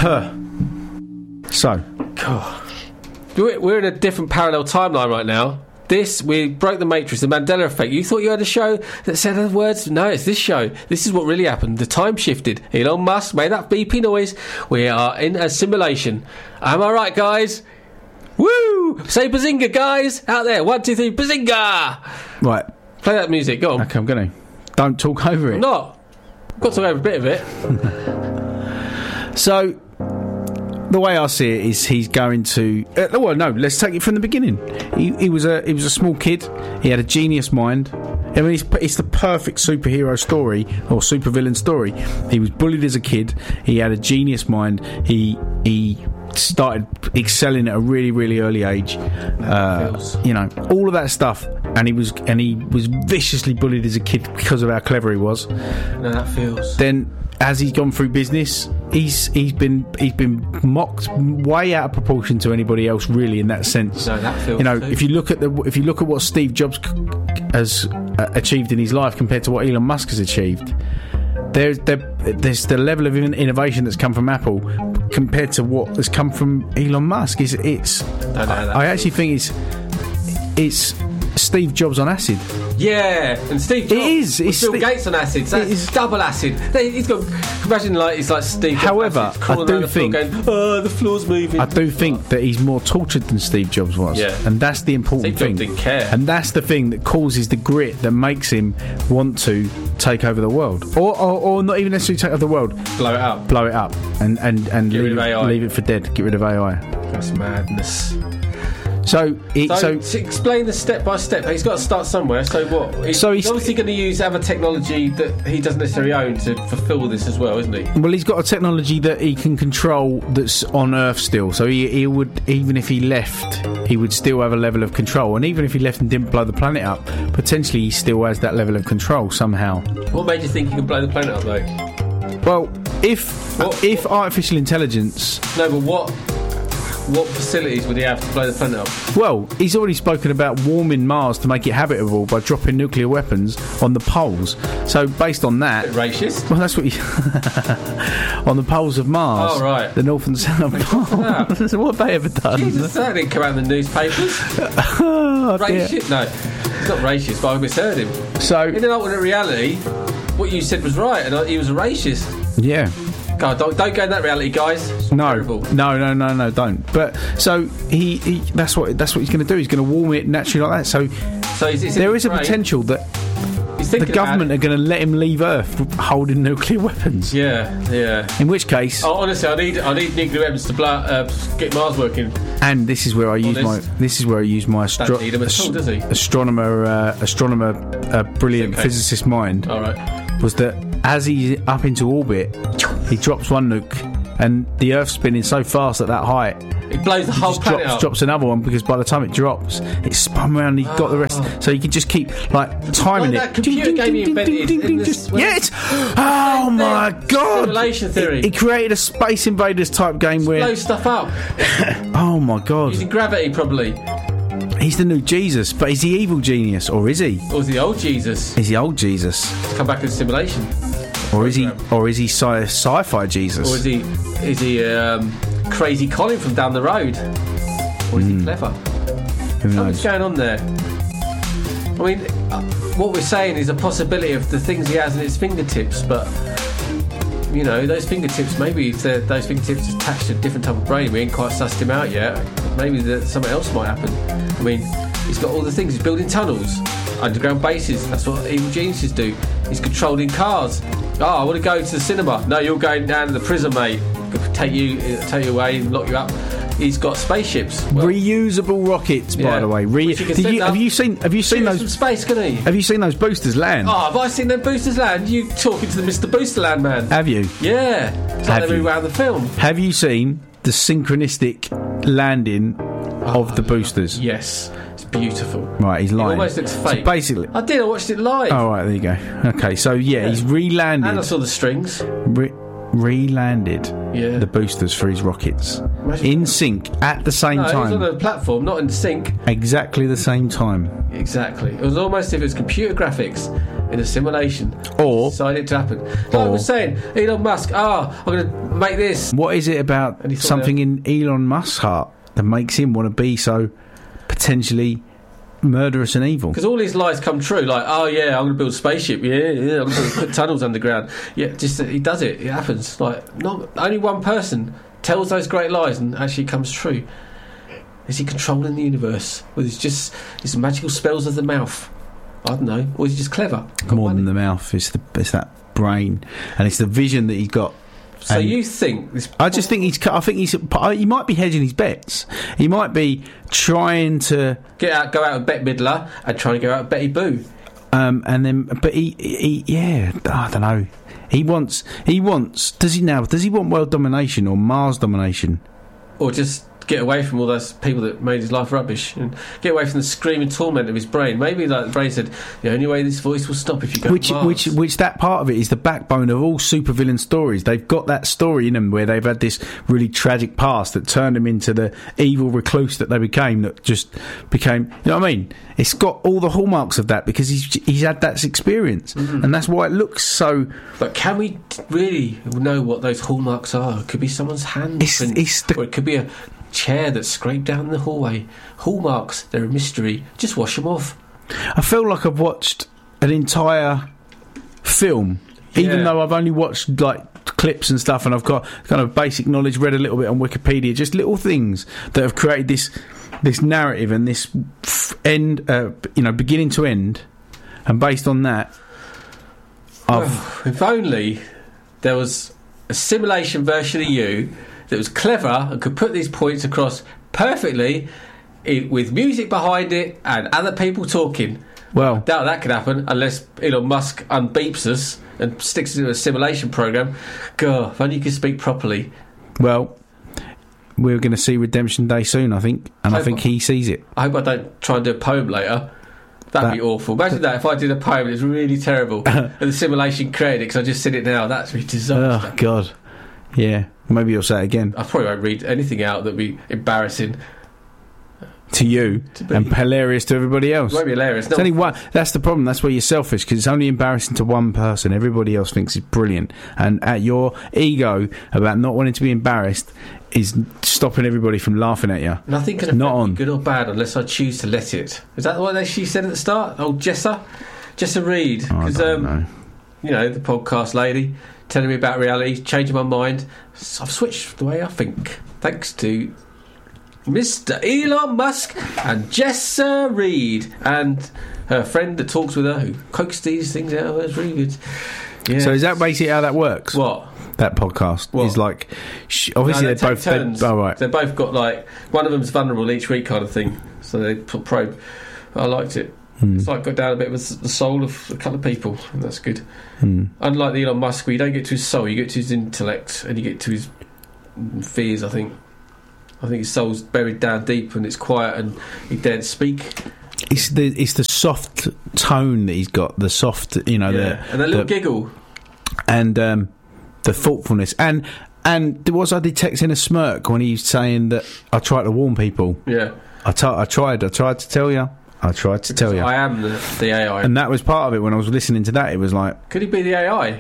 So, we're in a different parallel timeline right now. We broke the Matrix, the Mandela effect. You thought you had a show that said other words? No, it's this show. This is what really happened. The time shifted. Elon Musk made that beepy noise. We are in a simulation. Am I right, guys? Woo! Say bazinga, guys! Out there. 1, 2, 3, bazinga! Right. Play that music. Go on. Okay, I'm going to. Don't talk over it. I'm not. I've got to talk over a bit of it. So, the way I see it is he's going to... let's take it from the beginning. He was a small kid. He had a genius mind. I mean, it's the perfect superhero story or supervillain story. He was bullied as a kid. He had a genius mind. He started excelling at a really, really early age. All of that stuff. And he was viciously bullied as a kid because of how clever he was. No, that feels. Then, as he's gone through business, he's been mocked way out of proportion to anybody else, really, in that sense. No, that feels. If you look at what Steve Jobs has achieved in his life compared to what Elon Musk has achieved, there's the level of innovation that's come from Apple compared to what has come from Elon Musk. I actually think it's Steve Jobs on acid. Yeah, and Steve Jobs. It's Bill Gates on acid. So that's double acid. He's got. Imagine it's like Steve Jobs. However, I do think the floor's moving. I do think that he's more tortured than Steve Jobs was. Yeah. And that's the important thing. Steve Jobs didn't care. And that's the thing that causes the grit that makes him want to take over the world, or not even necessarily take over the world. Blow it up, and leave it for dead. Get rid of AI. That's madness. So to explain the step by step, he's got to start somewhere. So what? He's obviously going to use other technology that he doesn't necessarily own to fulfil this as well, isn't he? Well, he's got a technology that he can control that's on Earth still. So he would, even if he left, he would still have a level of control. And even if he left and didn't blow the planet up, potentially he still has that level of control somehow. What made you think he could blow the planet up, though? Well, if artificial intelligence... No, but what facilities would he have to blow the planet up? Well, he's already spoken about warming Mars to make it habitable by dropping nuclear weapons on the poles. So, based on that... Racist? Well, that's what on the poles of Mars. Oh, right. The North and South Poles. What have they ever done? Jesus, that didn't come out in the newspapers. Racist? No, he's not racist, but I misheard him. So... In an alternate reality, what you said was right, and he was a racist. Yeah. God, don't go in that reality, guys. It's terrible. No, don't. But so he that's what he's going to do. He's going to warm it naturally like that. So there is a potential that the government are going to let him leave Earth holding nuclear weapons. Yeah. In which case, honestly, I need nuclear weapons to get Mars working. And this is where I use my astronomer, brilliant physicist mind. All right. Was that as he's up into orbit, he drops one nuke, and the Earth's spinning so fast at that height, it blows the whole planet up. Drops another one, because by the time it drops, it's spun around and he's got the rest. So you can just keep timing it. That computer game he invented. Oh my God! Simulation theory. He created a Space Invaders type game where blows stuff up. Oh my God! Using gravity, probably. He's the new Jesus, but is he evil genius, or is he? Or is he old Jesus? Is he old Jesus? Come back in simulation. Or is he sci-fi Jesus? Or is he crazy Colin from down the road? Or is he clever? Who knows? What's going on there? I mean, what we're saying is a possibility of the things he has in his fingertips, but those fingertips, maybe if those fingertips attached to a different type of brain, we ain't quite sussed him out yet. Maybe something else might happen. I mean, he's got all the things. He's building tunnels, underground bases. That's what evil geniuses do. He's controlling cars. Oh, I want to go to the cinema. No, you're going down to the prison, mate. Take you away and lock you up. He's got spaceships. Reusable rockets, by the way. Have you seen those from space? Can he? Have you seen those boosters land? Oh, have I seen them boosters land? You talking to the Mr. Boosterland man? Have you? Yeah. It's like they're around the film. Have you seen the synchronistic landing of the boosters? Yes. It's beautiful. Right, he's lying. It almost looks fake. So basically, I did. I watched it live. Oh, right, there you go. Okay, so he's re-landed. And I saw the strings. Re-landed the boosters for his rockets. In sync at the same time. It was on a platform, not in sync. Exactly the same time. Exactly. It was almost if it was computer graphics. in a simulation. Or decided it to happen. Like I was saying, Elon Musk, I'm going to make this. what is it about something in Elon Musk's heart that makes him want to be so potentially murderous and evil? Because all his lies come true. Like, I'm going to build a spaceship. Yeah, I'm going to put tunnels underground. Yeah, just he does it. It happens. Like, not only one person tells those great lies and actually comes true. Is he controlling the universe with his magical spells of the mouth? I don't know. Or is he just clever? More than the mouth, it's that brain, and it's the vision that he's got. So you think this? I just think he might be hedging his bets. He might be trying to go out with Bette Midler and trying to go out with Betty Boo. And then, but he I don't know. He wants. Does he want world domination or Mars domination, or just get away from all those people that made his life rubbish and get away from the screaming torment of his brain? Maybe like the brain said, the only way this voice will stop if you go to Mars. Which that part of it is the backbone of all supervillain stories. They've got that story in them where they've had this really tragic past that turned them into the evil recluse that they became, that just became, you know what I mean? It's got all the hallmarks of that because he's had that experience, and that's why it looks so. But can we really know what those hallmarks are? It could be someone's handprint, or it could be a chair that's scraped down the hallway. Hallmarks, they're a mystery. Just wash them off. I feel like I've watched an entire film, even though I've only watched like clips and stuff, and I've got kind of basic knowledge, read a little bit on Wikipedia, just little things that have created this narrative and this end, beginning to end, and based on that, if only there was a simulation version of you that was clever and could put these points across perfectly with music behind it and other people talking. Well, that could happen unless Elon Musk unbeeps us and sticks us into a simulation program. God, if only you could speak properly. Well, we're going to see Redemption Day soon, I think, and I think he sees it. I hope I don't try and do a poem later. That'd be awful. Imagine that if I did a poem, it's really terrible, and the simulation created it because I just said it now. That's a disaster. Oh God, yeah. Maybe you'll say it again. I probably won't read anything out that'd be embarrassing to you and hilarious to everybody else. It won't be hilarious. It's only one. That's the problem. That's where you're selfish, because it's only embarrassing to one person. Everybody else thinks it's brilliant, and at your ego about not wanting to be embarrassed is stopping everybody from laughing at you. Nothing can affect me, good or bad, unless I choose to let it. Is that what she said at the start? Oh, Jessa Reid, because the podcast lady telling me about reality, changing my mind. I've switched the way I think, thanks to Mr. Elon Musk and Jessa Reid and her friend that talks with her, who coaxed these things out. It's really good. Yeah. So is that basically how that works? What? That podcast is like, obviously no, they're both turns. Right. They've both got like, one of them's vulnerable each week kind of thing. So they probe. I liked it. It's like got down a bit with the soul of a couple of people, and that's good. Unlike the Elon Musk, where you don't get to his soul, you get to his intellect, and you get to his fears. I think his soul's buried down deep, and it's quiet, and he daren't speak. It's the soft tone that he's got, the soft, and that little giggle, and the thoughtfulness, and was I detecting a smirk when he's saying that I try to warn people? Yeah, I tried to tell you. I tried to tell you. I am the AI. And that was part of it. When I was listening to that, it was like... Could he be the AI?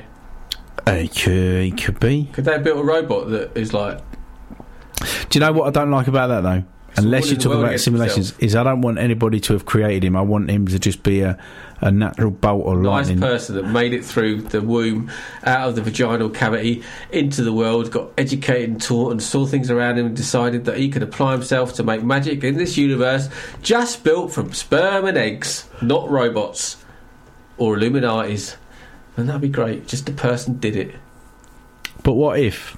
He could be. Could they have built a robot that is like... Do you know what I don't like about that, though? Unless you talk about simulations, is I don't want anybody to have created him. I want him to just be a natural bolt of lightning. Nice person that made it through the womb, out of the vaginal cavity, into the world, got educated and taught, and saw things around him and decided that he could apply himself to make magic in this universe just built from sperm and eggs, not robots or Illuminatis. And that'd be great. Just a person did it. But what if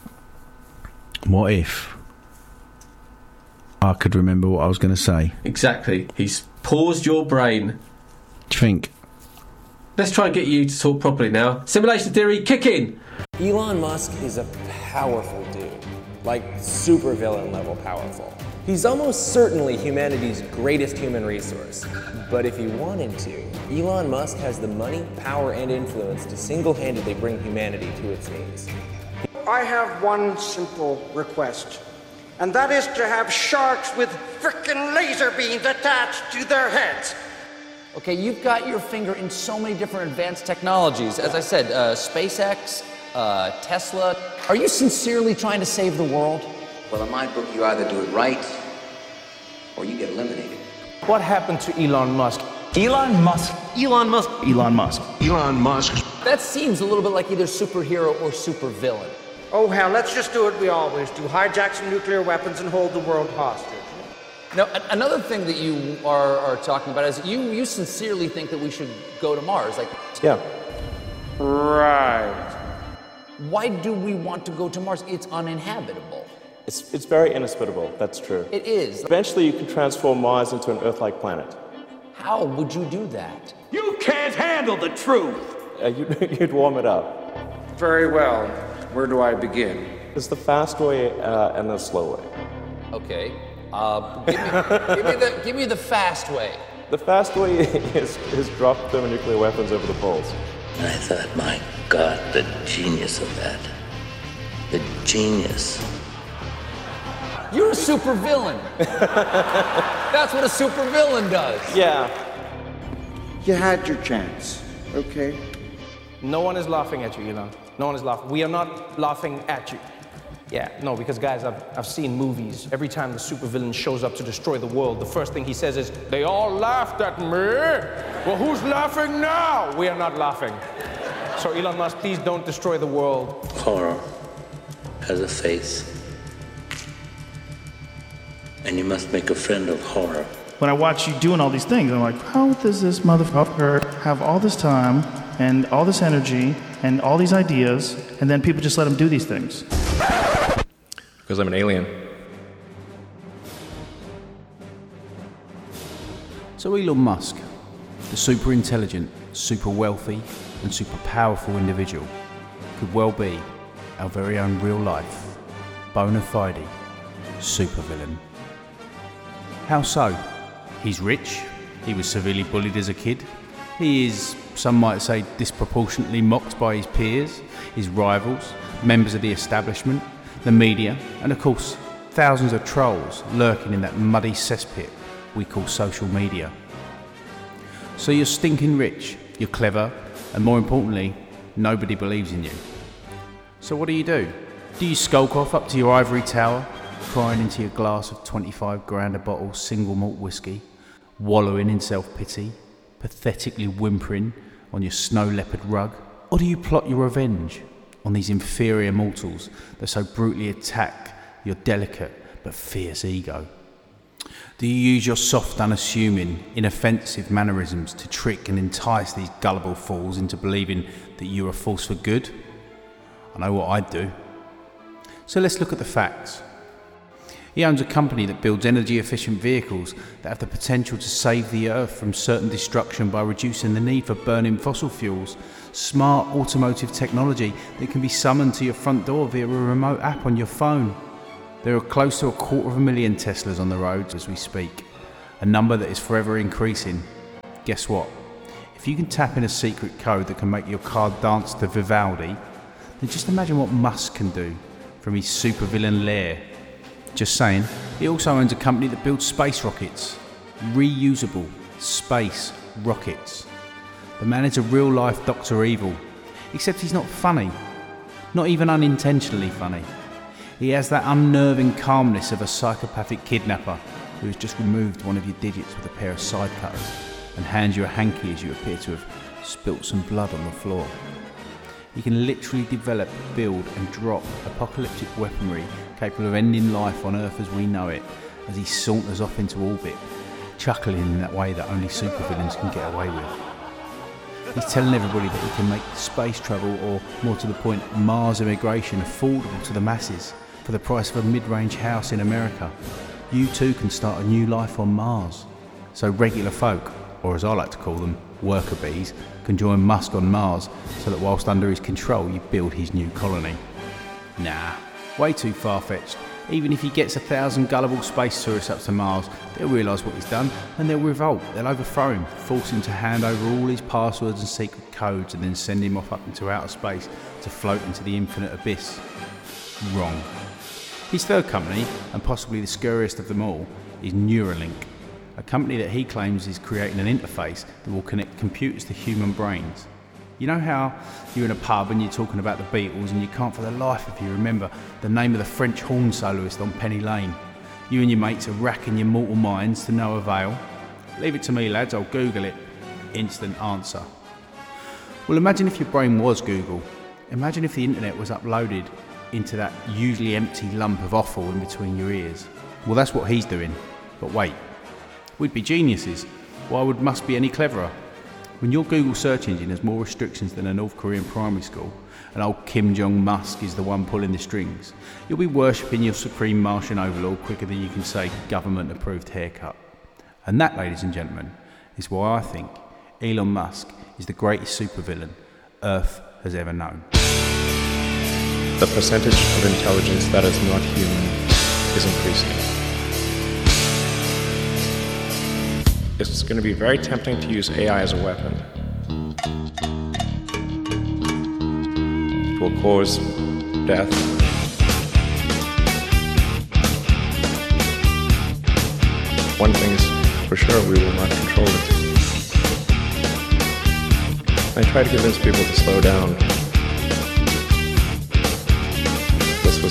I could remember what I was going to say? Exactly. He's paused your brain. Do you think? Let's try and get you to talk properly now. Simulation theory, kick in. Elon Musk is a powerful dude. Like, super villain level powerful. He's almost certainly humanity's greatest human resource. But if he wanted to, Elon Musk has the money, power, and influence to single-handedly bring humanity to its knees. I have one simple request, and that is to have sharks with frickin' laser beams attached to their heads. Okay, you've got your finger in so many different advanced technologies. As I said, SpaceX, Tesla. Are you sincerely trying to save the world? Well, in my book, you either do it right or you get eliminated. What happened to Elon Musk? Elon Musk. Elon Musk. Elon Musk. Elon Musk. That seems a little bit like either superhero or supervillain. Oh, hell, let's just do what we always do. Hijack some nuclear weapons and hold the world hostage. Now, another thing that you are talking about is you sincerely think that we should go to Mars. Like, Yeah. Right. why do we want to go to Mars? It's uninhabitable. It's very inhospitable, that's true. It is. Eventually you can transform Mars into an Earth-like planet. How would you do that? You can't handle the truth. You'd warm it up. Very well. Where do I begin? There's the fast way and the slow way. Okay. Give me the fast way. The fast way is drop thermonuclear weapons over the poles. And I thought, my God, the genius of that. The genius. You're a supervillain. That's what a supervillain does. Yeah. You had your chance, okay? No one is laughing at you, Elon. No one is laughing. We are not laughing at you. Yeah, no, because guys, I've seen movies. Every time the supervillain shows up to destroy the world, the first thing he says is, "They all laughed at me. Well, who's laughing now?" We are not laughing. So Elon Musk, please don't destroy the world. Horror has a face. And you must make a friend of horror. When I watch you doing all these things, I'm like, how does this motherfucker have all this time and all this energy and all these ideas, and then people just let him do these things? Because I'm an alien. So Elon Musk, the super intelligent, super wealthy, and super powerful individual, could well be our very own real life, bona fide supervillain. How so? He's rich, he was severely bullied as a kid, he is, some might say, disproportionately mocked by his peers, his rivals, members of the establishment, the media, and of course, thousands of trolls lurking in that muddy cesspit we call social media. So you're stinking rich, you're clever, and more importantly, nobody believes in you. So what do? Do you skulk off up to your ivory tower, crying into your glass of 25 grand a bottle single malt whiskey, wallowing in self-pity, pathetically whimpering on your snow leopard rug? Or do you plot your revenge on these inferior mortals that so brutally attack your delicate but fierce ego? Do you use your soft, unassuming, inoffensive mannerisms to trick and entice these gullible fools into believing that you're a force for good? I know what I'd do. So let's look at the facts. He owns a company that builds energy-efficient vehicles that have the potential to save the Earth from certain destruction by reducing the need for burning fossil fuels. Smart automotive technology that can be summoned to your front door via a remote app on your phone. There are close to 250,000 Teslas on the roads as we speak, a number that is forever increasing. Guess what? If you can tap in a secret code that can make your car dance to Vivaldi, then just imagine what Musk can do from his supervillain lair. Just saying. He also owns a company that builds space rockets. Reusable space rockets. The man is a real-life Dr. Evil, except he's not funny. Not even unintentionally funny. He has that unnerving calmness of a psychopathic kidnapper who has just removed one of your digits with a pair of side cutters and hands you a hanky as you appear to have spilt some blood on the floor. He can literally develop, build and drop apocalyptic weaponry capable of ending life on Earth as we know it as he saunters off into orbit, chuckling in that way that only supervillains can get away with. He's telling everybody that he can make space travel, or more to the point, Mars immigration, affordable to the masses for the price of a mid-range house in America. You too can start a new life on Mars. So regular folk, or as I like to call them, worker bees, can join Musk on Mars so that whilst under his control you build his new colony. Nah, way too far-fetched. Even if he gets 1,000 gullible space tourists up to Mars, they'll realise what he's done and they'll revolt. They'll overthrow him, force him to hand over all his passwords and secret codes and then send him off up into outer space to float into the infinite abyss. Wrong. His third company, and possibly the scariest of them all, is Neuralink. a company that he claims is creating an interface that will connect computers to human brains. You know how you're in a pub and you're talking about the Beatles and you can't for the life of you remember the name of the French horn soloist on Penny Lane? You and your mates are racking your mortal minds to no avail. Leave it to me, lads, I'll Google it. Instant answer. Well, imagine if your brain was Google. Imagine if the internet was uploaded into that usually empty lump of offal in between your ears. Well, that's what he's doing. But wait, we'd be geniuses. Why would must be any cleverer? When your Google search engine has more restrictions than a North Korean primary school, and old Kim Jong-Musk is the one pulling the strings, you'll be worshipping your supreme Martian overlord quicker than you can say government-approved haircut. And that, ladies and gentlemen, is why I think Elon Musk is the greatest supervillain Earth has ever known. The percentage of intelligence that is not human is increasing. It's going to be very tempting to use AI as a weapon. It will cause death. One thing's for sure, we will not control it. I try to convince people to slow down.